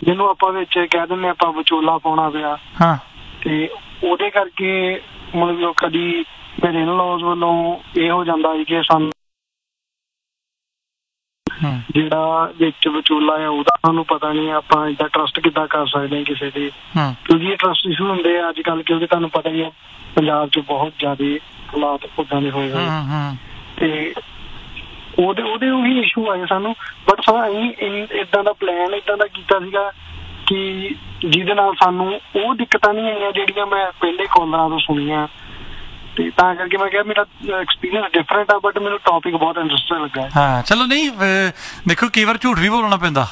ਜਿਹਨੂੰ ਆਪਾਂ ਵਿੱਚ ਕਹਿ ਦਿੰਦੇ ਆਪਾਂ ਵਿਚੋਲਾ ਪਾਉਣਾ ਪਿਆ। ਹਾਂ, ਤੇ ਉਹਦੇ ਕਰਕੇ ਮਤਲਬ ਕਦੀ ਮੇਰੇ ਇਨ-ਲॉज ਵੱਲੋਂ ਇਹ ਹੋ ਜਾਂਦਾ ਸੀ ਕਿ ਸਾਨੂੰ ਜਿਹੜਾ ਵਿੱਚ ਵਿਚੋਲਾ ਆ ਉਹਦਾ ਸਾਨੂੰ ਪਤਾ ਨਹੀਂ, ਆਪਾਂ ਏਦਾਂ ਟਰਸਟ ਕਿੱਦਾਂ ਕਰ ਸਕਦੇ ਹਾਂ ਕਿਸੇ ਦੇ, ਕਿਉਂਕਿ ਇਹ ਟਰਸਟ ਇਸ਼ੂ ਹੁੰਦੇ ਆ ਅੱਜ ਕੱਲ੍ਹ, ਕਿਉਂਕਿ ਤੁਹਾਨੂੰ ਪਤਾ ਹੀ ਹੈ ਪੰਜਾਬ 'ਚ ਬਹੁਤ ਜ਼ਿਆਦਾ ਹਾਲਾਤ ਉੱਦਾਂ ਦੇ ਹੋਏ ਹੋਏ ਤੇ ਉਹਦੇ ਉਹੀ ਇਸ਼ੂ ਆਏ ਸਾਨੂੰ। ਬਟ ਅਸੀਂ ਏਦਾਂ ਦਾ ਪਲਾਨ ਏਦਾਂ ਦਾ ਕੀਤਾ ਸੀਗਾ ਕਿ ਜਿਹਦੇ ਨਾਲ ਸਾਨੂੰ ਉਹ ਦਿੱਕਤਾਂ ਨਹੀਂ ਆਈਆਂ ਜਿਹੜੀਆਂ ਮੈਂ ਪਹਿਲੇ ਕਾਲਰਾਂ ਤੋਂ ਸੁਣੀਆਂ। ਤੇ ਤਾਂ ਕਰਕੇ ਮੈਂ ਕਿਹਾ ਮੇਰਾ ਐਕਸਪੀਰੀਅੰਸ ਡਿਫਰੈਂਟ ਆ, ਬਟ ਮੈਨੂੰ ਟੌਪਿਕ ਬਹੁਤ ਇੰਟਰਸਟਿੰਗ ਲੱਗਾ। ਹਾਂ ਚਲੋ, ਨਹੀਂ ਦੇਖੋ ਕਈ ਵਾਰ ਝੂਠ ਵੀ ਬੋਲਣਾ ਪੈਂਦਾ,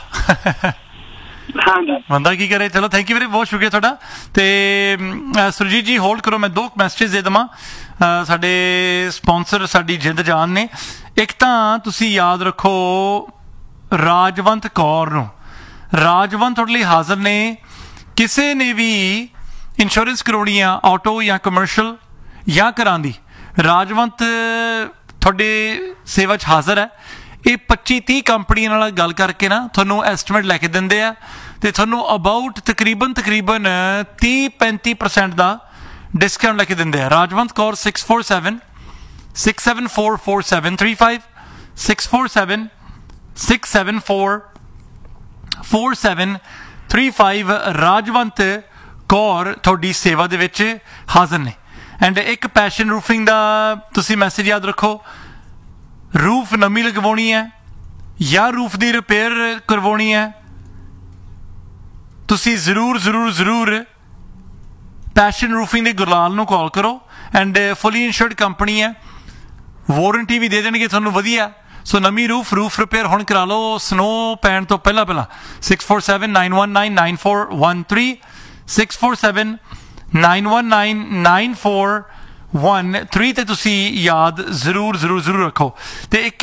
ਬੰਦਾ ਕੀ ਕਰੇ। ਚਲੋ ਥੈਂਕ ਯੂ ਵੀਰੇ, ਬਹੁਤ ਸ਼ੁਕਰੀਆ ਤੁਹਾਡਾ। ਤੇ ਸੁਰਜੀਤ ਜੀ ਹੋਲਡ ਕਰੋ, ਮੈਂ 2 ਮੈਸੇਜ ਦੇ ਦੇਵਾਂ। ਸਾਡੇ ਸਪੋਂਸਰ ਸਾਡੀ ਜਿੰਦ ਜਾਨ ਨੇ। ਇੱਕ ਤਾਂ ਤੁਸੀਂ ਯਾਦ ਰੱਖੋ ਰਾਜਵੰਤ ਕੌਰ ਨੂੰ, ਰਾਜਵੰਤ ਤੁਹਾਡੇ ਲਈ ਹਾਜ਼ਰ ਨੇ। ਕਿਸੇ ਨੇ ਵੀ ਇੰਸ਼ੋਰੈਂਸ ਕਰਾਉਣੀ ਆ ਆਟੋ ਜਾਂ ਕਮਰਸ਼ੀਅਲ ਜਾਂ ਘਰਾਂ ਦੀ, ਰਾਜਵੰਤ ਤੁਹਾਡੇ ਸੇਵਾ 'ਚ ਹਾਜ਼ਰ ਹੈ। ਇਹ 25-30 ਕੰਪਨੀਆਂ ਨਾਲ ਗੱਲ ਕਰਕੇ ਨਾ ਤੁਹਾਨੂੰ ਐਸਟੀਮੇਟ ਲੈ ਕੇ ਦਿੰਦੇ ਆ ਤੇ ਤੁਹਾਨੂੰ ਅਬਾਊਟ ਤਕਰੀਬਨ 30-35% ਦਾ ਡਿਸਕਾਊਂਟ ਲੈ ਕੇ ਦਿੰਦੇ ਆ। ਰਾਜਵੰਤ ਕੌਰ 647-674-4735 647-674-4735 ਰਾਜਵੰਤ ਕੌਰ ਤੁਹਾਡੀ ਸੇਵਾ ਦੇ ਵਿੱਚ ਹਾਜ਼ਰ ਨੇ। ਐਂਡ ਇੱਕ ਪੈਸ਼ਨ ਰੂਫਿੰਗ ਦਾ ਤੁਸੀਂ ਮੈਸੇਜ ਯਾਦ ਰੱਖੋ, ਰੂਫ ਨਵੀਂ ਲਗਵਾਉਣੀ ਹੈ ਜਾਂ ਰੂਫ ਦੀ ਰਿਪੇਅਰ ਕਰਵਾਉਣੀ ਹੈ, ਤੁਸੀਂ ਜ਼ਰੂਰ ਪੈਸ਼ਨ ਰੂਫਿੰਗ ਦੇ ਗੁਰਲਾਲ ਨੂੰ ਕਾਲ ਕਰੋ। ਐਂਡ ਫੁੱਲੀ ਇੰਸ਼ੋਰਡ ਕੰਪਨੀ ਹੈ, ਵਾਰੰਟੀ ਵੀ ਦੇ ਦੇਣਗੇ ਤੁਹਾਨੂੰ ਵਧੀਆ। ਸੋ ਨਵੀਂ ਰੂਫ ਰਿਪੇਅਰ ਹੁਣ ਕਰਾ ਲਓ ਸਨੋ ਪੈਣ ਤੋਂ ਪਹਿਲਾਂ 647-919-9413 647-919-9413 ਤੇ ਤੁਸੀਂ ਯਾਦ ਜ਼ਰੂਰ ਰੱਖੋ। ਤੇ ਇੱਕ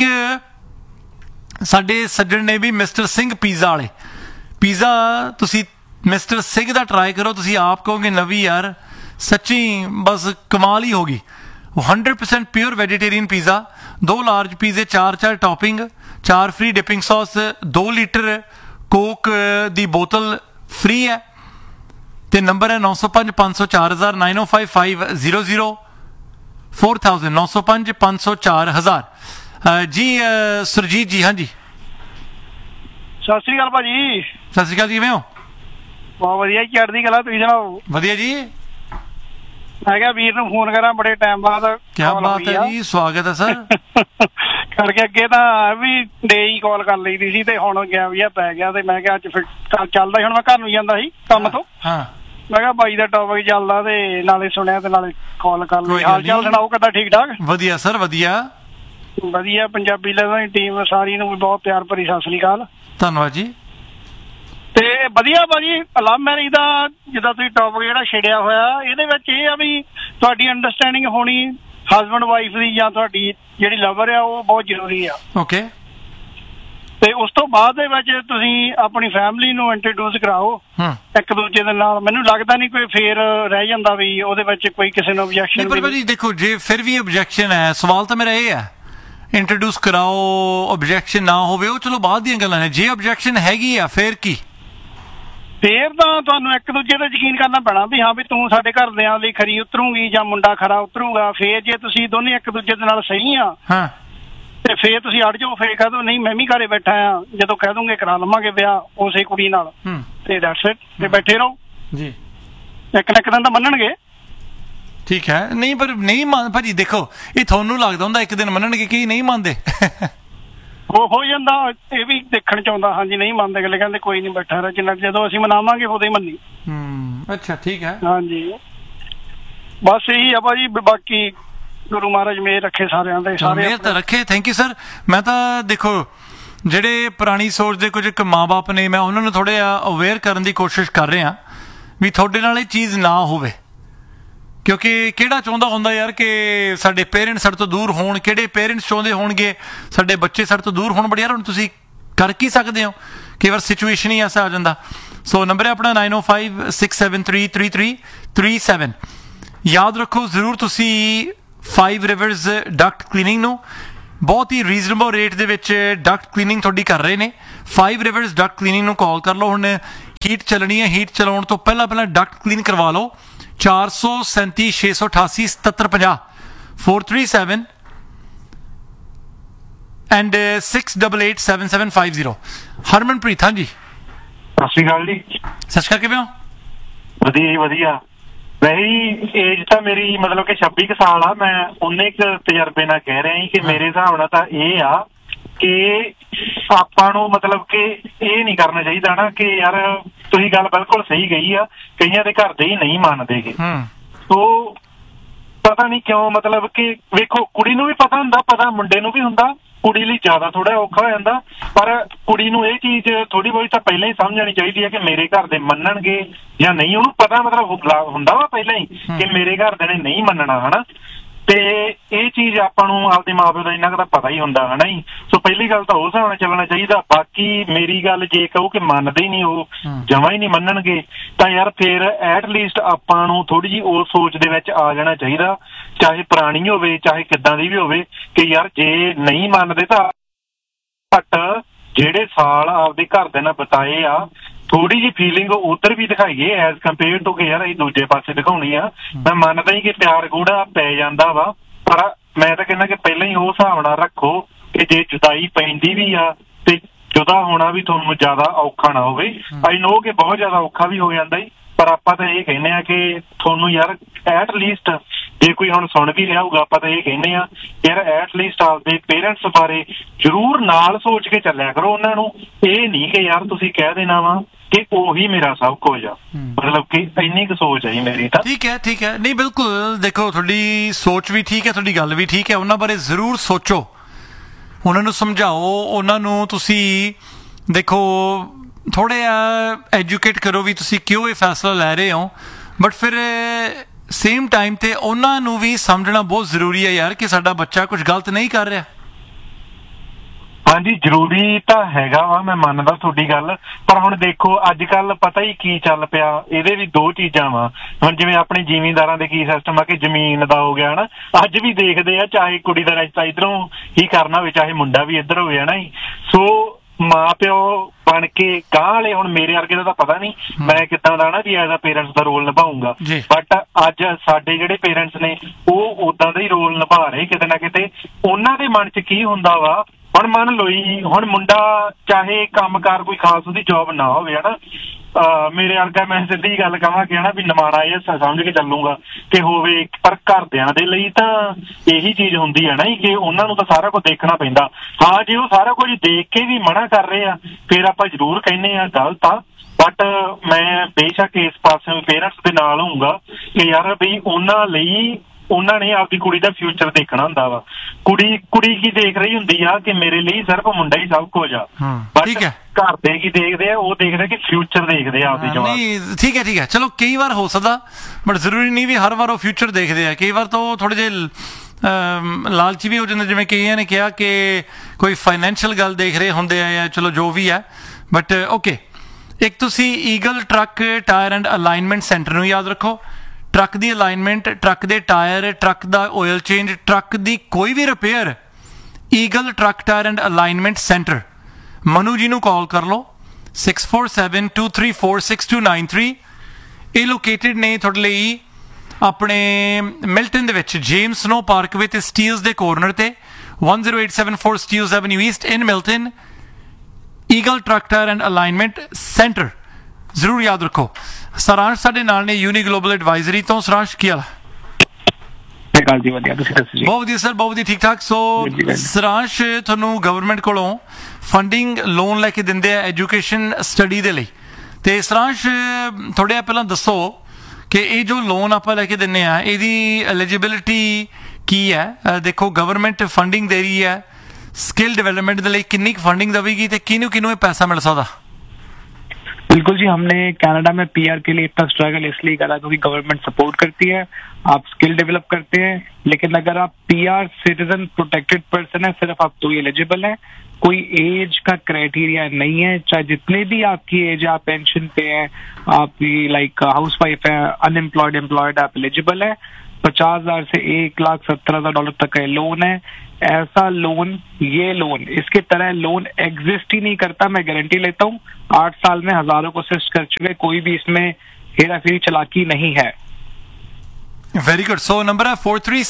ਸਾਡੇ ਸੱਜਣ ਨੇ ਵੀ ਮਿਸਟਰ ਸਿੰਘ ਪੀਜ਼ਾ ਵਾਲੇ, ਪੀਜ਼ਾ ਤੁਸੀਂ ਮਿਸਟਰ ਸਿੰਘ ਦਾ ਟਰਾਈ ਕਰੋ, ਤੁਸੀਂ ਆਪ ਕਹੋਗੇ ਨਵੀਂ ਯਾਰ ਸੱਚੀ ਬਸ ਕਮਾਲ ਹੀ ਹੋਗੀ। 100% ਪਿਓਰ ਵੈਜੀਟੇਰੀਅਨ ਪੀਜ਼ਾ, 2 ਲਾਰਜ ਪੀਜ਼ੇ, 4 topping, 4 free dipping sauce, 2 litre Coke ਦੀ ਬੋਤਲ ਫ੍ਰੀ ਹੈ। ਤੇ ਨੰਬਰ ਹੈ 905-504,000 905500 4000 905-504,000 ਜੀ। ਸੁਰਜੀਤ ਜੀ, ਹਾਂਜੀ ਸਤਿ ਸ੍ਰੀ ਅਕਾਲ ਭਾਜੀ। ਸਤਿ ਸ੍ਰੀ ਅਕਾਲ ਜੀ, ਕਿਵੇਂ ਹੋ? ਬਹੁਤ ਵਧੀਆ, ਚੜ੍ਹਦੀ ਕਲਾ, ਤੁਸੀਂ ਸੁਣਾਓ? ਵਧੀਆ ਜੀ। ਮੈਂ ਕਿਹਾ ਵੀਰ ਨੂੰ ਫੋਨ ਕਰਾਂ, ਬੜੇ ਟਾਈਮ ਬਾਅਦ। ਕਿਆ ਬਾਤ ਹੈ ਜੀ, ਸਵਾਗਤ ਹੈ ਸਰ। ਕਰਕੇ ਅੱਗੇ ਤਾਂ ਵੀ ਡੇ ਹੀ ਕਾਲ ਕਰ ਲਈਦੀ ਸੀ ਤੇ ਹੁਣ ਗਿਆ ਵੀ ਪੈ ਗਿਆ ਤੇ ਮੈਂ ਕਿਹਾ ਅੱਜ ਫਿਰ ਚੱਲਦਾ। ਹੁਣ ਮੈਂ ਘਰ ਨੂੰ ਜਾਂਦਾ ਸੀ ਕੰਮ ਤੋਂ, ਮੈਂ ਕਿਹਾ ਬਾਈ ਦਾ ਟੌਪਿਕ ਚੱਲਦਾ ਤੇ ਨਾਲੇ ਸੁਣਿਆ ਤੇ ਨਾਲੇ ਕਾਲ ਕਰ ਲਈ। ਹਾਲ ਚਾਲ ਸੁਣਾਓ, ਕਿੱਦਾਂ? ਠੀਕ ਠਾਕ? ਵਧੀਆ ਸਰ, ਵਧੀਆ। ਪੰਜਾਬੀ ਲੈਵਲ ਦੀ ਟੀਮ ਸਾਰੀ ਨੂੰ ਵੀ ਬਹੁਤ ਪਿਆਰ ਭਰੀ ਸਤਿ ਸ੍ਰੀ ਅਕਾਲ। ਧੰਨਵਾਦ ਜੀ। ਤੇ ਵਧੀਆ ਭਾਜੀ, ਲਵ ਮੈਰਿਜ ਦਾ ਜਿੱਦਾਂ ਤੁਸੀਂ ਟੌਪਿਕ ਜਿਹੜਾ ਛੇੜਿਆ ਹੋਇਆ, ਇਹਦੇ ਵਿੱਚ ਇਹ ਆ ਵੀ ਤੁਹਾਡੀ ਅੰਡਰਸਟੈਂਡਿੰਗ ਹੋਣੀ ਹਸਬੈਂਡ ਵਾਈਫ ਦੀ ਜਾਂ ਤੁਹਾਡੀ ਜਿਹੜੀ ਲਵਰ ਆ ਉਹ ਬਹੁਤ ਜ਼ਰੂਰੀ ਆ। ਓਕੇ। ਤੇ ਉਸ ਤੋਂ ਬਾਅਦ ਦੇ ਵਿੱਚ ਤੁਸੀਂ ਆਪਣੀ ਫੈਮਿਲੀ ਨੂੰ ਇੰਟਰੋਡਿਊਸ ਕਰਾਓ ਇੱਕ ਦੂਜੇ ਦੇ ਨਾਲ। ਮੈਨੂੰ ਲੱਗਦਾ ਨਹੀਂ ਕੋਈ ਫੇਰ ਰਹਿ ਜਾਂਦਾ ਵੀ ਉਹਦੇ ਵਿੱਚ ਕੋਈ ਕਿਸੇ ਨੂੰ ਓਬਜੈਕਸ਼ਨ। ਪਰ ਭਾਜੀ ਦੇਖੋ, ਜੇ ਫਿਰ ਵੀ ਓਬਜੈਕਸ਼ਨ ਹੈ, ਸਵਾਲ ਤਾਂ ਮੇਰਾ ਇਹ ਹੈ ਇੰਟਰੋਡਿਊਸ ਕਰਾਓ, ਓਬਜੈਕਸ਼ਨ ਨਾ ਹੋਵੇ ਉਹ ਚਲੋ ਬਾਅਦ ਦੀਆਂ ਗੱਲਾਂ ਨੇ। ਜੇ ਓਬਜੈਕਸ਼ਨ ਹੈਗੀ ਆ ਫਿਰ ਕੀ? ਫੇਰ ਤਾਂ ਤੁਹਾਨੂੰ ਇੱਕ ਦੂਜੇ ਤੇ ਯਕੀਨ ਕਰਨਾ ਪੈਣਾ ਵੀ ਹਾਂ ਵੀ ਤੂੰ ਸਾਡੇ ਘਰਦਿਆਂ ਲਈ ਖਰੀ ਉਤਰੂਗੀ ਜਾਂ ਮੁੰਡਾ ਖਰਾ ਉਤਰੂਗਾ। ਫੇਰ ਜੇ ਤੁਸੀਂ ਦੋਨੇ ਇੱਕ ਦੂਜੇ ਦੇ ਨਾਲ ਸਹੀ ਆ ਤੇ ਫੇਰ ਤੁਸੀਂ ਅੜ ਜਾਓ, ਫੇਰ ਕਹਿ ਦੋ ਨਹੀਂ ਮੈਂ ਵੀ ਘਰੇ ਬੈਠਾ ਆ, ਜਦੋਂ ਕਹਿ ਦੂੰਗੇ ਕਰਾ ਲਵਾਂਗੇ ਵਿਆਹ ਉਸੇ ਕੁੜੀ ਨਾਲ ਤੇ ਦੈਟਸ ਇਟ, ਤੇ ਬੈਠੇ ਰਹੋ ਜੀ। ਇੱਕ ਨਾ ਇੱਕ ਦਿਨ ਤਾਂ ਮੰਨਣਗੇ। ਠੀਕ ਹੈ। ਨਹੀਂ ਪਰ ਨਹੀਂ ਭਾਜੀ ਦੇਖੋ, ਇਹ ਤੁਹਾਨੂੰ ਲੱਗਦਾ ਹੁੰਦਾ ਇੱਕ ਦਿਨ ਮੰਨਣਗੇ, ਕੀ ਨਹੀਂ ਮੰਨਦੇ? ਹੋ ਜਾਂਦਾ, ਇਹ ਵੀ ਦੇਖਣ ਚ ਆਉਂਦਾ। ਹਾਂਜੀ, ਨਹੀਂ ਮੰਨਦੇ, ਅਗਲੇ ਕਹਿੰਦੇ ਕੋਈ ਨਹੀਂ ਬੈਠਾ ਰਹਿ, ਜਿੰਨਾ ਜਦੋਂ ਅਸੀਂ ਮਨਾਵਾਂਗੇ ਉਦੋਂ ਹੀ ਮੰਨੀ। ਅੱਛਾ, ਠੀਕ ਹੈ। ਹਾਂਜੀ, ਬਸ ਇਹੀ ਆ ਭਾਜੀ। ਬਾਕੀ ਗੁਰੂ ਮਹਾਰਾਜ ਮੇਹਰ ਰੱਖੇ ਸਾਰਿਆਂ ਦੇ, ਸਾਰੇ ਮੇਹਰ ਤਾਂ ਰੱਖੇ। Thank you sir. ਮੈਂ ਤਾਂ ਦੇਖੋ ਜਿਹੜੇ ਪੁਰਾਣੀ ਸੋਚ ਦੇ ਕੁਝ ਇੱਕ ਮਾਂ ਬਾਪ ਨੇ, ਮੈਂ ਉਹਨਾਂ ਨੂੰ ਥੋੜ੍ਹਾ ਜਿਹਾ ਅਵੇਅਰ ਕਰਨ ਦੀ ਕੋਸ਼ਿਸ਼ ਕਰ ਰਿਹਾ ਵੀ ਤੁਹਾਡੇ ਨਾਲ ਇਹ ਚੀਜ਼ ਨਾ ਹੋਵੇ। ਕਿਉਂਕਿ ਕਿਹੜਾ ਚਾਹੁੰਦਾ ਹੁੰਦਾ ਯਾਰ ਕਿ ਸਾਡੇ ਪੇਰੈਂਟਸ ਸਾਡੇ ਤੋਂ ਦੂਰ ਹੋਣ? ਕਿਹੜੇ ਪੇਰੈਂਟਸ ਚਾਹੁੰਦੇ ਹੋਣਗੇ ਸਾਡੇ ਬੱਚੇ ਸਾਡੇ ਤੋਂ ਦੂਰ ਹੋਣ? ਬਟ ਯਾਰ ਹੁਣ ਤੁਸੀਂ ਕਰ ਕੀ ਸਕਦੇ ਹੋ, ਕਈ ਵਾਰ ਸਿਚੁਏਸ਼ਨ ਹੀ ਐਸਾ ਆ ਜਾਂਦਾ। ਸੋ ਨੰਬਰ ਹੈ ਆਪਣਾ 9056733337। ਯਾਦ ਰੱਖੋ ਜ਼ਰੂਰ ਤੁਸੀਂ 5 ਰਿਵਰਸ ਡਕਟ ਕਲੀਨਿੰਗ ਨੂੰ ਬਹੁਤ ਹੀ ਰੀਜ਼ਨੇਬਲ ਰੇਟ ਦੇ ਵਿੱਚ ਡਕਟ ਕਲੀਨਿੰਗ ਤੁਹਾਡੀ ਕਰ ਰਹੇ ਨੇ। 5 ਰਿਵਰਸ ਡਕਟ ਕਲੀਨਿੰਗ ਨੂੰ ਕਾਲ ਕਰ ਲਓ। ਹੁਣ ਹੀਟ ਚੱਲਣੀ ਹੈ। ਹੀਟ ਚਲਾਉਣ ਤੋਂ ਪਹਿਲਾਂ ਡਕਟ ਕਲੀਨ ਕਰਵਾ ਲਓ। 437 688 7750 437 and 6887750। ਹਰਮਨਪ੍ਰੀਤ, ਹਾਂਜੀ ਸਤਿ ਸ਼੍ਰੀ ਅਕਾਲ ਜੀ। ਸਤਿ ਸ਼੍ਰੀ ਅਕਾਲ, ਕਿਵੇਂ ਹੋ? ਵਧੀਆ ਜੀ ਵਧੀਆ। ਵੈਸੇ ਏਜ ਤਾਂ ਮੇਰੀ ਮਤਲਬ ਕਿ 26 ਕੁ ਸਾਲ ਆ। ਮੈਂ ਉਨੇ ਕੁ ਤਜਰਬੇ ਨਾਲ ਕਹਿ ਰਿਹਾ ਕਿ ਮੇਰੇ ਹਿਸਾਬ ਨਾਲ ਤਾਂ ਇਹ ਆ ਕਿ ਆਪਾਂ ਨੂੰ ਮਤਲਬ ਕਿ ਇਹ ਨਹੀਂ ਕਰਨਾ ਚਾਹੀਦਾ ਨਾ ਕਿ ਯਾਰ ਤੁਸੀਂ ਗੱਲ ਬਿਲਕੁਲ ਸਹੀ ਕਹੀ ਆ, ਕਈਆਂ ਦੇ ਘਰ ਦੇ ਹੀ ਨਹੀਂ ਮੰਨਦੇ ਗੇ। ਸੋ ਪਤਾ ਨਹੀਂ ਕਿਉਂ, ਮਤਲਬ ਕਿ ਵੇਖੋ ਕੁੜੀ ਨੂੰ ਵੀ ਪਤਾ ਹੁੰਦਾ, ਪਤਾ ਮੁੰਡੇ ਨੂੰ ਵੀ ਹੁੰਦਾ, ਕੁੜੀ ਲਈ ਜ਼ਿਆਦਾ ਥੋੜਾ ਔਖਾ ਹੋ ਜਾਂਦਾ। ਪਰ ਕੁੜੀ ਨੂੰ ਇਹ ਚੀਜ਼ ਥੋੜੀ ਬਹੁਤੀ ਤਾਂ ਪਹਿਲਾਂ ਹੀ ਸਮਝ ਆਉਣੀ ਚਾਹੀਦੀ ਹੈ ਕਿ ਮੇਰੇ ਘਰ ਦੇ ਮੰਨਣਗੇ ਜਾਂ ਨਹੀਂ। ਉਹਨੂੰ ਪਤਾ ਮਤਲਬ ਹੁੰਦਾ ਵਾ ਪਹਿਲਾਂ ਹੀ ਕਿ ਮੇਰੇ ਘਰ ਦੇ ਨੇ ਨਹੀਂ ਮੰਨਣਾ, ਹਨਾ। ਤੇ ਇਹ ਚੀਜ਼ ਆਪਾਂ ਨੂੰ ਆਪਦੇ ਮਾਂ ਪਿਓ ਦਾ ਇੰਨਾ ਕੁ ਤਾਂ ਪਤਾ ਹੀ ਹੁੰਦਾ, ਹਨਾ ਜੀ। ਸੋ ਪਹਿਲੀ ਗੱਲ ਤਾਂ ਉਸ ਹਿਸਾਬ ਨਾਲ ਚੱਲਣਾ ਚਾਹੀਦਾ। ਬਾਕੀ ਮੇਰੀ ਗੱਲ ਜੇ ਕਹੋ ਕਿ ਮੰਨਦੇ ਹੀ ਨਹੀਂ, ਉਹ ਜਮਾਂ ਹੀ ਨਹੀਂ ਮੰਨਣਗੇ, ਤਾਂ ਯਾਰ ਫਿਰ ਐਟਲੀਸਟ ਆਪਾਂ ਨੂੰ ਥੋੜੀ ਜਿਹੀ ਉਸ ਸੋਚ ਦੇ ਵਿੱਚ ਆ ਜਾਣਾ ਚਾਹੀਦਾ, ਚਾਹੇ ਪੁਰਾਣੀ ਹੋਵੇ ਚਾਹੇ ਕਿੱਦਾਂ ਦੀ ਵੀ ਹੋਵੇ, ਕਿ ਯਾਰ ਜੇ ਨਹੀਂ ਮੰਨਦੇ ਤਾਂ ਘੱਟ ਜਿਹੜੇ ਸਾਲ ਆਪਦੇ ਘਰ ਦੇ ਨਾਲ ਬਿਤਾਏ ਆ ਥੋੜੀ ਜਿਹੀ ਫੀਲਿੰਗ ਉਧਰ ਵੀ ਦਿਖਾਈਏ ਐਜ਼ ਕੰਪੇਅਰ ਟੂ ਕਿ ਯਾਰ ਅਸੀਂ ਦੂਜੇ ਪਾਸੇ ਦਿਖਾਉਣੀ ਆ। ਮੈਂ ਮੰਨਦਾ ਹੀ ਕਿ ਪਿਆਰ ਗੂੜਾ ਪੈ ਜਾਂਦਾ ਵਾ, ਪਰ ਮੈਂ ਤਾਂ ਕਹਿੰਦਾ ਕਿ ਪਹਿਲਾਂ ਹੀ ਉਹ ਹਿਸਾਬ ਨਾਲ ਰੱਖੋ ਕਿ ਜੇ ਜੁਦਾਈ ਪੈਂਦੀ ਵੀ ਆ ਤੇ ਜੁਦਾ ਹੋਣਾ ਵੀ ਤੁਹਾਨੂੰ ਜ਼ਿਆਦਾ ਔਖਾ ਨਾ ਹੋਵੇ। ਆਈ ਨੋ ਕਿ ਬਹੁਤ ਜ਼ਿਆਦਾ ਔਖਾ ਵੀ ਹੋ ਜਾਂਦਾ ਹੀ, ਪਰ ਆਪਾਂ ਤਾਂ ਇਹ ਕਹਿੰਦੇ ਆ ਕਿ ਤੁਹਾਨੂੰ ਯਾਰ ਐਟ ਲੀਸਟ ਜੇ ਕੋਈ ਹੁਣ ਸੁਣ ਵੀ ਰਿਹਾ ਹੋਊਗਾ, ਆਪਾਂ ਤਾਂ ਇਹ ਕਹਿੰਦੇ ਆ ਯਾਰ ਐਟ ਲੀਸਟ ਆਪਦੇ ਪੇਰੈਂਟਸ ਬਾਰੇ ਜ਼ਰੂਰ ਨਾਲ ਸੋਚ ਕੇ ਚੱਲਿਆ ਕਰੋ। ਉਹਨਾਂ ਨੂੰ ਇਹ ਨਹੀਂ ਕਿ ਯਾਰ ਤੁਸੀਂ ਕਹਿ ਦੇਣਾ ਵਾ ਕਿ ਉਹੀ ਮੇਰਾ ਸਭ ਕੁਝ ਆ, ਮਤਲਬ ਕਿ ਇੰਨੀ ਕੁ ਸੋਚ ਹੈ ਮੇਰੀ ਤਾਂ। ਠੀਕ ਹੈ ਨਹੀਂ ਬਿਲਕੁਲ, ਦੇਖੋ ਤੁਹਾਡੀ ਸੋਚ ਵੀ ਠੀਕ ਹੈ, ਤੁਹਾਡੀ ਗੱਲ ਵੀ ਠੀਕ ਹੈ। ਉਹਨਾਂ ਬਾਰੇ ਜ਼ਰੂਰ ਸੋਚੋ, ਉਹਨਾਂ ਨੂੰ ਸਮਝਾਓ, ਉਹਨਾਂ ਨੂੰ ਤੁਸੀਂ ਦੇਖੋ ਥੋੜ੍ਹਾ ਜਿਹਾ ਐਜੂਕੇਟ ਕਰੋ ਵੀ ਤੁਸੀਂ ਕਿਉਂ ਇਹ ਫੈਸਲਾ ਲੈ ਰਹੇ ਹੋ। ਬਟ ਫਿਰ ਸੇਮ ਟਾਈਮ ਤੇ ਉਹਨਾਂ ਨੂੰ ਵੀ ਸਮਝਣਾ ਬਹੁਤ ਜ਼ਰੂਰੀ ਹੈ ਯਾਰ ਕਿ ਸਾਡਾ ਬੱਚਾ ਕੁਝ ਗਲਤ ਨਹੀਂ ਕਰ ਰਿਹਾ। ਹਾਂਜੀ ਜ਼ਰੂਰੀ ਤਾਂ ਹੈਗਾ ਵਾ, ਮੈਂ ਮੰਨਦਾ ਤੁਹਾਡੀ ਗੱਲ। ਪਰ ਹੁਣ ਦੇਖੋ ਅੱਜ ਕੱਲ ਪਤਾ ਹੀ ਕੀ ਚੱਲ ਪਿਆ, ਇਹਦੇ ਵੀ ਦੋ ਚੀਜ਼ਾਂ ਵਾ। ਹੁਣ ਜਿਵੇਂ ਆਪਣੇ ਜ਼ਿਮੀਂਦਾਰਾਂ ਦੇ ਕੀ ਸਿਸਟਮ ਆ ਕਿ ਜ਼ਮੀਨ ਦਾ ਹੋ ਗਿਆ ਨਾ, ਅੱਜ ਵੀ ਦੇਖਦੇ ਆ ਚਾਹੇ ਕੁੜੀ ਦਾ ਰਿਸ਼ਤਾ ਇੱਧਰੋਂ ਹੀ ਕਰਨਾ ਹੋਵੇ ਚਾਹੇ ਮੁੰਡਾ ਵੀ ਇੱਧਰ ਹੋਵੇ, ਹਨਾ ਜੀ। ਸੋ ਮਾਂ ਪਿਓ ਬਣ ਕੇ ਗਾਂਹ ਵਾਲੇ, ਹੁਣ ਮੇਰੇ ਵਰਗੇ ਦਾ ਤਾਂ ਪਤਾ ਨਹੀਂ ਮੈਂ ਕਿੱਦਾਂ ਦਾ ਨਾ ਵੀ as a parents the role ਨਿਭਾਊਂਗਾ, but ਅੱਜ ਸਾਡੇ ਜਿਹੜੇ ਪੇਰੈਂਟਸ ਨੇ ਉਹ ਉਦਾਂ ਦਾ ਹੀ ਰੋਲ ਨਿਭਾ ਰਹੇ ਕਿਤੇ ਨਾ ਕਿਤੇ। ਉਹਨਾਂ ਦੇ ਮਨ 'ਚ ਕੀ ਹੁੰਦਾ ਵਾ, ਹੁਣ ਮੰਨ ਲਓ ਜੀ ਹੁਣ ਮੁੰਡਾ ਚਾਹੇ ਕੰਮਕਾਰ ਕੋਈ ਖਾਸ ਉਹਦੀ ਜੋਬ ਨਾ ਹੋਵੇ, ਹਨਾ, ਮੇਰੇ ਵਰਗਾ ਮੈਂ ਸਿੱਧੀ ਗੱਲ ਕਹਾਂ ਕਿ ਹਨਾ ਵੀ ਨਿਮਾਣਾ ਇਹ ਸਮਝ ਕੇ ਚੱਲੂਗਾ ਕਿ ਹੋਵੇ, ਪਰ ਘਰਦਿਆਂ ਦੇ ਲਈ ਤਾਂ ਇਹੀ ਚੀਜ਼ ਹੁੰਦੀ ਹੈ ਨਾ ਕਿ ਉਹਨਾਂ ਨੂੰ ਤਾਂ ਸਾਰਾ ਕੁਝ ਦੇਖਣਾ ਪੈਂਦਾ। ਹਾਂ ਜੇ ਉਹ ਸਾਰਾ ਕੁਝ ਦੇਖ ਕੇ ਵੀ ਮਨਾ ਕਰ ਰਹੇ ਆ ਫਿਰ ਆਪਾਂ ਜ਼ਰੂਰ ਕਹਿੰਦੇ ਆ ਗਲਤ ਆ, ਬਟ ਮੈਂ ਬੇਸ਼ੱਕ ਇਸ ਪਾਸੇ ਪੇਰੈਂਟਸ ਦੇ ਨਾਲ ਹੋਊਂਗਾ ਕਿ ਯਾਰ ਵੀ ਉਹਨਾਂ ਲਈ ਉਹਨਾਂ ਨੇ ਆਪਦੀ ਕੁੜੀ ਦਾ ਫਿਊਚਰ ਦੇਖਣਾ ਹੁੰਦਾ ਵਾ। ਕੁੜੀ ਕੀ ਦੇਖ ਰਹੀ ਹੁੰਦੀ ਆ ਕਿ ਮੇਰੇ ਲਈ ਸਿਰਫ ਮੁੰਡਾ ਹੀ ਸਭ ਕੁਝ ਆ, ਬਟ ਘਰ ਦੇ ਕੀ ਦੇਖਦੇ ਆ, ਉਹ ਦੇਖਦੇ ਕਿ ਫਿਊਚਰ ਦੇਖਦੇ ਆ ਆਪਦੀ ਜਵਾਨ। ਠੀਕ ਹੈ ਚਲੋ ਕਈ ਵਾਰ ਹੋ ਸਕਦਾ, ਬਟ ਜ਼ਰੂਰੀ ਨਹੀਂ ਵੀ ਹਰ ਵਾਰ ਉਹ ਫਿਊਚਰ ਦੇਖਦੇ ਆ। ਕਈ ਵਾਰ ਤਾਂ ਉਹ ਥੋੜੇ ਜਿਹੇ ਲਾਲਚੀ ਵੀ ਹੋ ਜਾਂਦੇ, ਜਿਵੇਂ ਕਈਆਂ ਨੇ ਕਿਹਾ ਕਿ ਕੋਈ ਫਾਈਨੈਂਸ਼ੀਅਲ ਗੱਲ ਦੇਖ ਰਹੇ ਹੁੰਦੇ ਆ ਜਾਂ ਚਲੋ ਜੋ ਵੀ ਹੈ। ਬਟ ਓਕੇ, ਇੱਕ ਤੁਸੀਂ eagle truck tyre and alignment centre ਨੂੰ ਯਾਦ ਰੱਖੋ। ਟਰੱਕ ਦੀ ਅਲਾਈਨਮੈਂਟ, ਟਰੱਕ ਦੇ ਟਾਇਰ, ਟਰੱਕ ਦਾ ਆਇਲ ਚੇਂਜ, ਟਰੱਕ ਦੀ ਕੋਈ ਵੀ repair, eagle truck tyre and alignment centre. Manu ਜੀ ਨੂੰ ਕਾਲ ਕਰ ਲਓ 6472346293। ਇਹ ਲੋਕੇਟਡ ਨੇ ਤੁਹਾਡੇ ਲਈ ਆਪਣੇ ਮਿਲਟਨ ਦੇ ਵਿੱਚ, ਜੇਮਸ ਸਨੋ ਪਾਰਕਵੇ ਤੇ ਸਟੀਲਸ ਦੇ ਕੋਰਨਰ ਤੇ 10874 Steeles avenue East in Milton. Eagle truck tyre and alignment centre ਜ਼ਰੂਰ ਯਾਦ ਰੱਖੋ। ਸਰਾਂਸ਼ ਸਾਡੇ ਨਾਲ ਨੇ ਯੂਨੀ ਗਲੋਬਲ ਐਡਵਾਈਜ਼ਰੀ ਤੋਂ। ਸਰਾਂਸ਼ ਕੀ ਹਾਲ? ਬਹੁਤ ਵਧੀਆ ਸਰ, ਬਹੁਤ ਵਧੀਆ, ਠੀਕ ਠਾਕ। ਸੋ ਸਰਾਂਸ਼, ਤੁਹਾਨੂੰ ਗਵਰਨਮੈਂਟ ਕੋਲੋਂ ਫੰਡਿੰਗ ਲੋਨ ਲੈ ਕੇ ਦਿੰਦੇ ਆ ਐਜੂਕੇਸ਼ਨ ਸਟੱਡੀ ਦੇ ਲਈ, ਤੇ ਸਰਾਂਸ਼ ਥੋੜ੍ਹਾ ਪਹਿਲਾਂ ਦੱਸੋ ਕਿ ਇਹ ਜੋ ਲੋਨ ਆਪਾਂ ਲੈ ਕੇ ਦਿੰਦੇ ਆ ਇਹਦੀ ਐਲੀਜੀਬਿਲਿਟੀ ਕੀ ਹੈ? ਦੇਖੋ ਗਵਰਨਮੈਂਟ फंडिंग दे रही है, स्किल डेवलपमेंट के लिए कितनी फंडिंग देगी तो किनू किनू पैसा मिल सकता? बिल्कुल जी, हमने कनाडा में पीआर के लिए इतना स्ट्रगल इसलिए करा क्योंकि गवर्नमेंट सपोर्ट करती है, आप स्किल डेवलप करते हैं। लेकिन अगर आप पीआर सिटीजन प्रोटेक्टेड पर्सन है, सिर्फ आप तो एलिजिबल है, कोई एज का क्राइटेरिया नहीं है। चाहे जितने भी आपकी एज, आप पेंशन पे हैं, आप लाइक हाउस वाइफ है, अनएम्प्लॉयड, एम्प्लॉयड, आप एलिजिबल है। 50,000 से $1,17,000 तक का लोन है। ऐसा लोन, ये लोन, इसके तरह लोन एग्जिस्ट ही नहीं करता, मैं गारंटी लेता हूँ। 8 साल में हजारों को असिस्ट कर चुके, कोई भी इसमें हेरा फेरी चालाकी नहीं है। Very good. सो नंबर है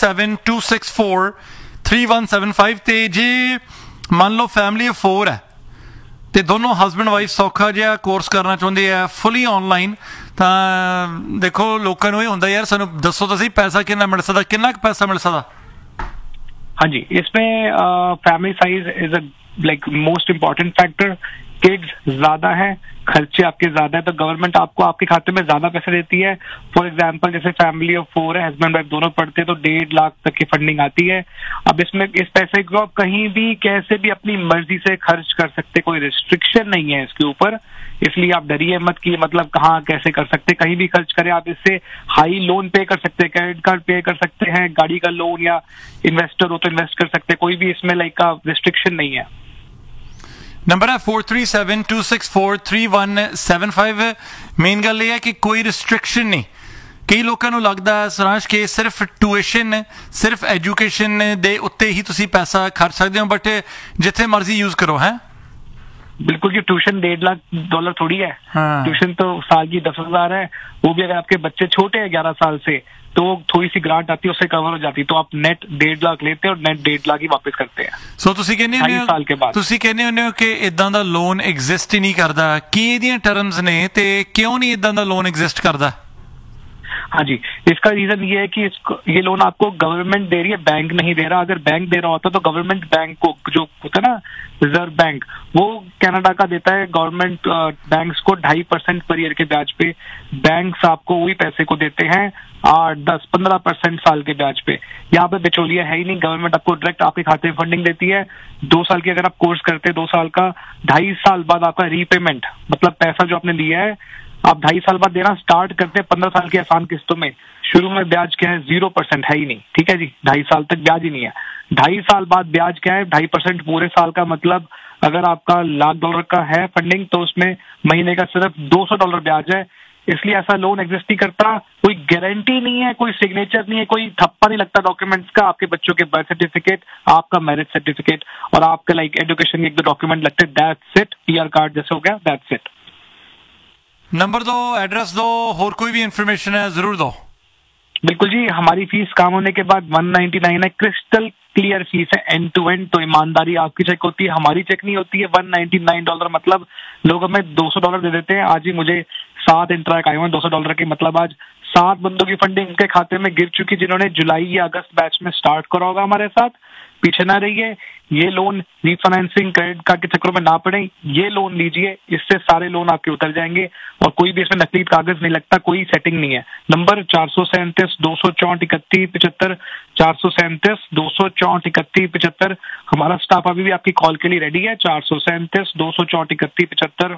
4372643175 ਤੇ ਜੇ ਮੰਨ ਲਓ ਫੈਮਿਲੀ ਆਫ 4 ਹੈ ਤੇ ਦੋਨੋਂ ਹਸਬੈਂਡ ਵਾਈਫ ਸੌਖਾ ਜਿਹਾ ਕੋਰਸ ਕਰਨਾ ਚਾਹੁੰਦੇ ਆ ਫੁੱਲੀ ਆਨਲਾਈਨ, ਤਾਂ ਦੇਖੋ ਲੋਕਾਂ ਨੂੰ ਇਹ ਹੁੰਦਾ ਯਾਰ ਸਾਨੂੰ ਦੱਸੋ ਤਾਂ ਸਹੀ ਪੈਸਾ ਕਿੰਨਾ ਮਿਲ ਸਕਦਾ, ਕਿੰਨਾ ਕੁ ਪੈਸਾ ਮਿਲ ਸਕਦਾ? हाँ जी, इसमें family size is a like most important factor. Kids ज्यादा है, खर्चे आपके ज्यादा है, तो गवर्नमेंट आपको आपके खाते में ज्यादा पैसे देती है। फॉर एग्जांपल जैसे फैमिली ऑफ 4 है, हस्बैंड वाइफ दोनों पढ़ते हैं, तो 1.5 लाख तक की फंडिंग आती है। अब इसमें इस पैसे को आप कहीं भी कैसे भी अपनी मर्जी से खर्च कर सकते, कोई रिस्ट्रिक्शन नहीं है इसके ऊपर, इसलिए आप डरिए मत कि मतलब कहाँ कैसे कर सकते, कहीं भी खर्च करें आप। इससे हाई लोन पे कर सकते हैं, क्रेडिट कार्ड पे कर सकते हैं, गाड़ी का लोन, या इन्वेस्टर हो तो इन्वेस्ट कर सकते हैं, कोई भी इसमें लाइक का रिस्ट्रिक्शन नहीं है। नंबर है 4372643175। मेन गल ये है कि कोई रिस्ट्रिक्शन नहीं। कई लोगों को लगता है सरांश कि सिर्फ ट्यूशन, सिर्फ एजुकेशन दे उत्ते ही तुसी पैसा खर्च सकते हो, बट जिथे मर्जी यूज करो है। बिल्कुल जी, ट्यूशन $1.5 लाख थोड़ी है। हाँ। ट्यूशन तो साल की 10,000 है, वो भी अगर आपके बच्चे छोटे हैं 11 साल से तो थोड़ी सी ग्रांट आती है, उससे कवर हो जाती है, तो आप नेट 1.5 लाख लेते हैं और नेट 1.5 लाख ही वापस करते हैं। सो तुसी कहने साल के बाद तुसी कहने होने हो कि इदां दा लोन एग्जिस्ट ही नहीं करता, की इहदियां टर्म्स ने ते क्यों नहीं इदां दा लोन एग्जिस्ट करता? हाँ जी, इसका रीजन ये है कि ये लोन आपको गवर्नमेंट दे रही है, बैंक नहीं दे रहा। अगर बैंक दे रहा होता तो गवर्नमेंट बैंक को, जो होता है ना रिजर्व बैंक, वो कनाडा का देता है गवर्नमेंट बैंक्स को 2.5% पर ईयर के ब्याज पे। बैंक्स आपको वही पैसे को देते हैं 8-10-15% साल के ब्याज पे। यहाँ पे बिचौलिया है ही नहीं, गवर्नमेंट आपको डायरेक्ट आपके खाते में फंडिंग देती है। 2 साल की अगर आप कोर्स करते हैं, 2 साल का, 2.5 साल बाद आपका रीपेमेंट, मतलब पैसा जो आपने लिया है आप 2.5 साल बाद देना स्टार्ट करते हैं 15 साल की आसान किस्तों में। शुरू में ब्याज क्या है? 0% है ही नहीं, ठीक है जी, 2.5 साल तक ब्याज ही नहीं है। 2.5 साल बाद ब्याज क्या है? 2.5% पूरे साल का, मतलब अगर आपका $1,00,000 का है फंडिंग तो उसमें महीने का सिर्फ $200 ब्याज है। इसलिए ऐसा लोन एग्जिस्ट नहीं करता, कोई गारंटी नहीं है, कोई सिग्नेचर नहीं है, कोई थप्पा नहीं लगता डॉक्यूमेंट्स का। आपके बच्चों के बर्थ सर्टिफिकेट, आपका मैरिज सर्टिफिकेट और आपका लाइक एजुकेशन के एक 2 डॉक्यूमेंट लगते हैं, दैट्स इट। PR कार्ड जैसे हो गया, दैट्स इट। नंबर दो, एड्रेस दो, और कोई भी इंफॉर्मेशन है जरूर दो। बिल्कुल जी, हमारी फीस काम होने के बाद 199 है, क्रिस्टल क्लियर फीस है, एंड टू एंड। तो ईमानदारी आपकी चेक होती है, हमारी चेक नहीं होती है। $199 मतलब लोग हमें $200 दे देते हैं। आज ही मुझे 7 इंटरैक्ट आए हुए हैं $200 के, मतलब आज 7 बंदों की फंडिंग उनके खाते में गिर चुकी, जिन्होंने जुलाई या अगस्त बैच में स्टार्ट करा होगा हमारे साथ। पीछे ना रहिए, ये लोन रीफाइनेंसिंग क्रेडिट कार्ड के चक्करों में ना पड़े, ये लोन लीजिए, इससे सारे लोन आपके उतर जाएंगे और कोई भी इसमें नकली कागज नहीं लगता, कोई सेटिंग नहीं है। नंबर 437-264-3175, 437-264-3175। हमारा स्टाफ अभी भी आपकी कॉल के लिए रेडी है। 437-264-3175,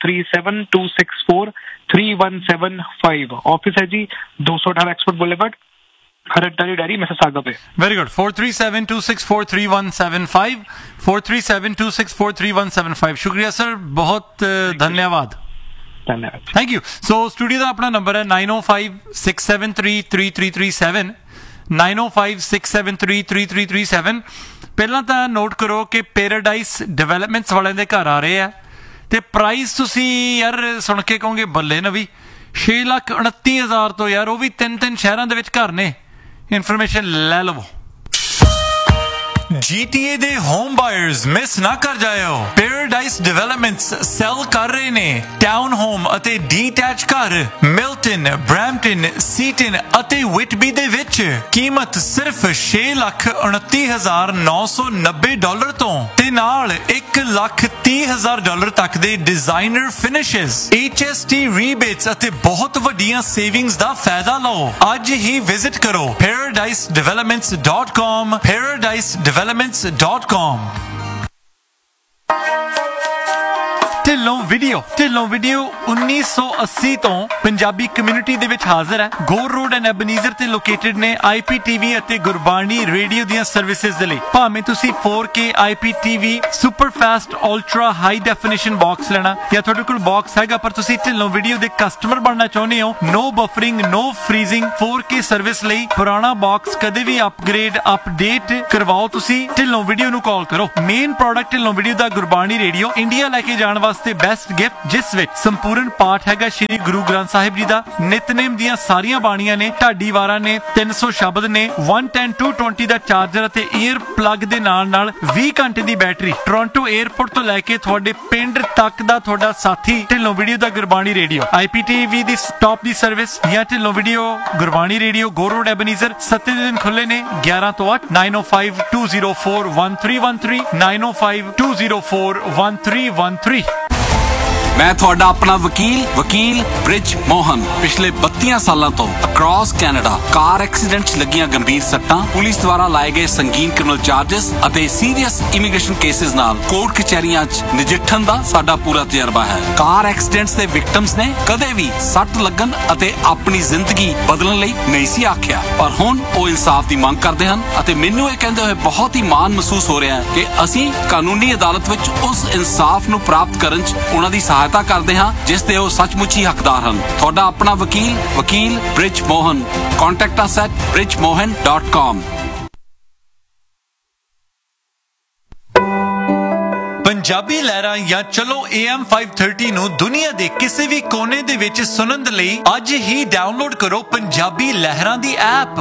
4372643175। ऑफिस है जी 218 export boulevard, Haridwar dairy, Mississauga पे। Very good. 4372643175, 4372643175। शुक्रिया सर, बहुत धन्यवाद। Thank you. सो स्टूडियो का अपना नंबर है 9056733337, 9056733337। पहला तो नोट करो कि पैराडाइज डेवलपमेंट्स वाले दे घर आ रहे हैं ते प्राइस तुसी यार सुन के कहोगे बल्ले नवी 6,29,000 तो यार वो भी 3 शहरों दे विच घर ने। इन्फॉर्मेशन ले लो। GTA दे होम बायर्स मिस ना कर जाओ। पैराडाइज डेवलपमेंट्स सेल कर रहे ने टाउन होम अते डीटैच घर मिल्टन, ब्रैम्पटन, सीटन अते विटबी दे विच। कीमत सिर्फ $6,30,990 तो ते नाल $1,30,000 तक दे डिजाइनर फिनिशेस, HST रीबेट्स अते बहुत वड्डियां सेविंग्स दा फायदा लो। आज ही विजिट करो paradisedevelopments.com, paradisedevelopments.com। ते ਢਿੱਲੋਂ ਵੀਡੀਓ 1980 ਤੋਂ ਪੰਜਾਬੀ ਕਮਿਊਨਿਟੀ ਦੇ ਵਿੱਚ ਹਾਜ਼ਰ ਹੈ। ਗੋਰ ਰੋਡ ਐਂਡ ਐਬਨੀਜ਼ਰ ਤੇ ਲੋਕੇਟਡ ਨੇ IPTV ਅਤੇ ਗੁਰਬਾਣੀ ਰੇਡੀਓ ਦੀਆਂ ਸਰਵਿਸਿਜ਼ ਦੇ ਲਈ। ਭਾਵੇਂ ਤੁਸੀਂ 4K IPTV super fast ultra high definition box ਲੈਣਾ ਜਾਂ ਤੁਹਾਡੇ ਕੋਲ ਬਾਕਸ ਹੈਗਾ ਪਰ ਤੁਸੀਂ ਢਿੱਲੋਂ ਵੀਡੀਓ ਦੇ ਕਸਟਮਰ ਬਣਨਾ ਚਾਹੁੰਦੇ ਹੋ, ਨੋ ਬਫਰਿੰਗ ਨੋ ਫਰੀਜ਼ਿੰਗ 4K ਸਰਵਿਸ ਲਈ ਪੁਰਾਣਾ ਬਾਕਸ ਕਦੇ ਵੀ ਅਪਗ੍ਰੇਡ ਅਪਡੇਟ ਕਰਵਾਓ ਤੁਸੀਂ ਢਿੱਲੋਂ ਵੀਡੀਓ ਨੂੰ ਕਾਲ ਕਰੋ। ਮੇਨ ਪ੍ਰੋਡਕਟ ਢਿੱਲੋਂ ਵੀਡੀਓ ਦਾ ਗੁਰਬਾਣੀ ਰੇਡੀਓ, ਇੰਡੀਆ ਲੈ ਕੇ ਜਾਣ ਵਾਸਤੇ ਬੈਸਟ ਗਿਫਟ ਜਿਸ ਵਿੱਚ ਸੰਪੂਰਨ ਪਾਠ ਹੈਗਾ ਸ਼੍ਰੀ ਗੁਰੂ ਗ੍ਰੰਥ ਸਾਹਿਬ ਜੀ ਦਾ, ਨਿਤਨੇਮ ਦੀਆਂ ਸਾਰੀਆਂ ਬਾਣੀਆਂ ਨੇ, ਢਾਡੀ ਵਾਰਾਂ ਨੇ, 300 ਸ਼ਬਦ ਨੇ, 110 220 ਦਾ ਚਾਰਜਰ ਅਤੇ ਈਅਰ ਪਲੱਗ ਦੇ ਨਾਲ 20 ਘੰਟੇ ਦੀ ਬੈਟਰੀ। ਟੋਰਾਂਟੋ 에ਅਰਪੋਰਟ ਤੋਂ ਲੈ ਕੇ ਤੁਹਾਡੇ ਪਿੰਡ ਤੱਕ ਦਾ ਤੁਹਾਡਾ ਸਾਥੀ ਢਿੱਲੋਂ ਵੀਡੀਓ ਦਾ ਗੁਰਬਾਣੀ ਰੇਡੀਓ। IPTV ਦੀ ਟੌਪ ਦੀ ਸਰਵਿਸ ਜਾਂ ਢਿੱਲੋਂ ਵੀਡੀਓ ਗੁਰਬਾਣੀ ਰੇਡੀਓ ਗੋਰ ਰੋਡ ਐਬਨੀਜ਼ਰ 7 ਦਿਨ ਖੁੱਲੇ ਨੇ 11 ਤੋਂ 8 905 204 1313 905 204 1313। ਮੈਂ ਤੁਹਾਡਾ ਆਪਣਾ ਵਕੀਲ ਬ੍ਰਿਜ ਮੋਹਨ। ਪਿਛਲੇ 32 ਸਾਲਾਂ ਤੋਂ ਅਕ੍ਰੋਸ ਕੈਨੇਡਾ ਕਾਰ ਐਕਸੀਡੈਂਟ 'ਚ ਲੱਗੀਆਂ ਗੰਭੀਰ ਸੱਟਾਂ, ਪੁਲਿਸ ਦੁਆਰਾ ਲਾਏ ਗਏ ਸੰਗੀਨ ਕ੍ਰਿਮੀਨਲ ਚਾਰजेस ਅਤੇ ਸੀਰੀਅਸ ਇਮੀਗ੍ਰੇਸ਼ਨ ਕੇਸਿਸ ਨਾਲ ਕੋਰਟ ਕਚਹਿਰੀਆਂ 'ਚ ਨਜਿੱਠਣ ਦਾ ਸਾਡਾ ਪੂਰਾ ਤਜਰਬਾ ਹੈ। ਕਾਰ ਐਕਸੀਡੈਂਟਸ ਦੇ ਵਿਕਟਮਸ ਨੇ ਕਦੇ ਵੀ ਸੱਟ ਲੱਗਣ ਅਤੇ ਆਪਣੀ ਜ਼ਿੰਦਗੀ ਬਦਲਣ ਲਈ ਨਹੀਂ ਸੀ ਆਖਿਆ, ਪਰ ਹੁਣ ਉਹ ਇਨਸਾਫ ਦੀ ਮੰਗ ਕਰਦੇ ਹਨ ਅਤੇ ਮੈਨੂੰ ਇਹ ਕਹਿੰਦੇ ਹੋਏ ਬਹੁਤ ਹੀ ਮਾਣ ਮਹਿਸੂਸ ਹੋ ਰਿਹਾ ਹੈ ਕਿ ਅਸੀਂ ਕਾਨੂੰਨੀ ਅਦਾਲਤ ਵਿੱਚ ਉਸ ਇਨਸਾਫ ਨੂੰ ਪ੍ਰਾਪਤ ਕਰਨ 'ਚ ਉਹਨਾਂ ਦੀ ਸਹਾਇਤਾ ਕਰਦੇ ਹਾਂ ਜਿਸ ਦੇ ਉਹ ਸੱਚਮੁੱਚ ਹੀ ਹੱਕਦਾਰ ਹਨ। ਤੁਹਾਡਾ ਆਪਣਾ ਵਕੀਲ bridge Mohan. Contact us at bridgemohan.com। Punjabi ਲਹਿਰਾਂ ਜਾਂ ਚਲੋ AM 530 ਨੂੰ ਦੁਨੀਆ ਦੇ ਕਿਸੇ ਵੀ ਕੋਨੇ ਦੇ ਵਿੱਚ ਸੁਣਨ ਦੇ ਲਈ ਅੱਜ ਹੀ ਡਾਊਨਲੋਡ ਕਰੋ ਪੰਜਾਬੀ ਲਹਿਰਾਂ ਦੀ ਐਪ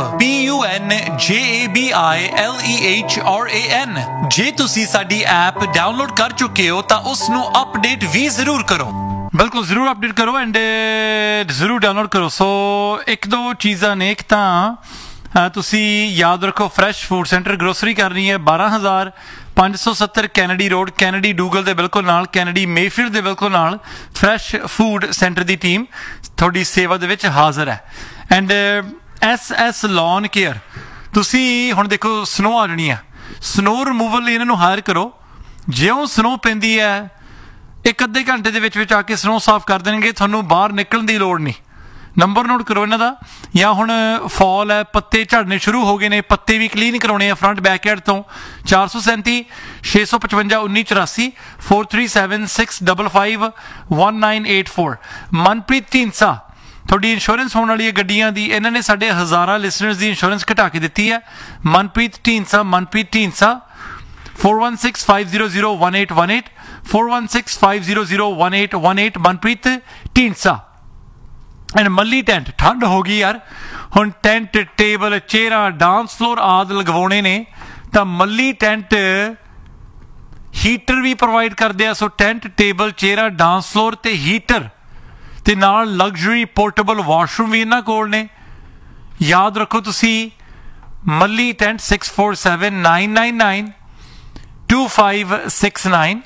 PUNJABILEHRAN। ਜੇ ਤੁਸੀਂ ਸਾਡੀ ਐਪ ਡਾਊਨਲੋਡ ਕਰ ਚੁੱਕੇ ਹੋ ਤਾਂ ਉਸ ਨੂੰ ਅਪਡੇਟ ਵੀ ਜ਼ਰੂਰ ਕਰੋ। ਬਿਲਕੁਲ ਜ਼ਰੂਰ ਅਪਡੇਟ ਕਰੋ ਐਂਡ ਜ਼ਰੂਰ ਡਾਊਨਲੋਡ ਕਰੋ। ਸੋ ਇੱਕ ਦੋ ਚੀਜ਼ਾਂ ਨੇ, ਇੱਕ ਤਾਂ ਤੁਸੀਂ ਯਾਦ ਰੱਖੋ ਫਰੈਸ਼ ਫੂਡ ਸੈਂਟਰ ਗਰੋਸਰੀ ਕਰਨੀ ਹੈ 12570 ਕੈਨੇਡੀ ਰੋਡ, ਕੈਨੇਡੀ ਡੂਗਲ ਦੇ ਬਿਲਕੁਲ ਨਾਲ, ਕੈਨੇਡੀ ਮੇਫੀਲਡ ਦੇ ਬਿਲਕੁਲ ਨਾਲ ਫਰੈਸ਼ ਫੂਡ ਸੈਂਟਰ ਦੀ ਟੀਮ ਤੁਹਾਡੀ ਸੇਵਾ ਦੇ ਵਿੱਚ ਹਾਜ਼ਰ ਹੈ। ਐਂਡ SS ਲੌਨ ਕੇਅਰ, ਤੁਸੀਂ ਹੁਣ ਦੇਖੋ ਸਨੋ ਆ ਜਾਣੀ ਹੈ, ਸਨੋ ਰਿਮੂਵਲ ਲਈ ਇਹਨਾਂ ਨੂੰ ਹਾਇਰ ਕਰੋ। ਜਿਉਂ ਸਨੋ ਪੈਂਦੀ ਹੈ ਇੱਕ ਅੱਧੇ ਘੰਟੇ ਦੇ ਵਿੱਚ ਆ ਕੇ ਸਨੋ ਸਾਫ਼ ਕਰ ਦੇਣਗੇ, ਤੁਹਾਨੂੰ ਬਾਹਰ ਨਿਕਲਣ ਦੀ ਲੋੜ ਨਹੀਂ। ਨੰਬਰ ਨੋਟ ਕਰੋ ਇਹਨਾਂ ਦਾ। ਜਾਂ ਹੁਣ ਫਾਲ ਹੈ, ਪੱਤੇ ਝੜਨੇ ਸ਼ੁਰੂ ਹੋ ਗਏ ਨੇ, ਪੱਤੇ ਵੀ ਕਲੀਨ ਕਰਾਉਣੇ ਆ ਫਰੰਟ ਬੈਕਯਾਰਡ ਤੋਂ। 437 655 1984 437 655 1984। ਮਨਪ੍ਰੀਤ ਢੀਂਡਸਾ, ਤੁਹਾਡੀ ਇੰਸ਼ੋਰੈਂਸ ਹੋਣ ਵਾਲੀ ਹੈ ਗੱਡੀਆਂ ਦੀ, ਇਹਨਾਂ ਨੇ ਸਾਡੇ ਹਜ਼ਾਰਾਂ ਲਿਸਨਰਸ ਦੀ ਇੰਸ਼ੋਰੈਂਸ ਘਟਾ ਕੇ ਦਿੱਤੀ ਹੈ। ਮਨਪ੍ਰੀਤ ਢੀਂਡਸਾ 4165001818 4165001818 ਮਨਪ੍ਰੀਤ ਢੀਂਡਸਾ। ਐਂਡ ਮੱਲੀ ਟੈਂਟ, ਠੰਡ ਹੋ ਗਈ ਯਾਰ, ਹੁਣ ਟੈਂਟ ਟੇਬਲ ਚੇਅਰਾਂ ਡਾਂਸ ਫਲੋਰ ਆਦਿ ਲਗਵਾਉਣੇ ਨੇ ਤਾਂ ਮੱਲੀ ਟੈਂਟ ਹੀਟਰ ਵੀ ਪ੍ਰੋਵਾਈਡ ਕਰਦੇ ਆ। ਸੋ ਟੈਂਟ ਟੇਬਲ ਚੇਅਰਾਂ ਡਾਂਸ ਫਲੋਰ ਤੇ ਹੀਟਰ ਤੇ ਨਾਲ ਲਗਜ਼ਰੀ ਪੋਰਟੇਬਲ ਵਾਸ਼ਰੂਮ ਵੀ ਇਹਨਾਂ ਕੋਲ ਨੇ। ਯਾਦ ਰੱਖੋ ਤੁਸੀਂ ਮੱਲੀ ਟੈਂਟ 647-999 2569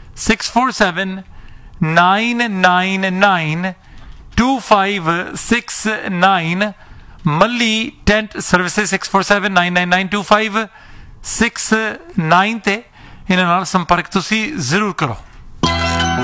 647-999 2569 ਮੱਲੀ ਟੈਂਟ ਸਰਵਿਸਿਜ਼ 647-999 2569 ਤੇ ਇਹਨਾਂ ਨਾਲ ਸੰਪਰਕ ਤੁਸੀਂ ਜ਼ਰੂਰ ਕਰੋ।